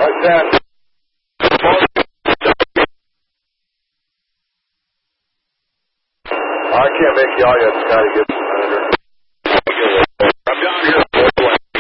What's that? I can't make you all yet, Scotty.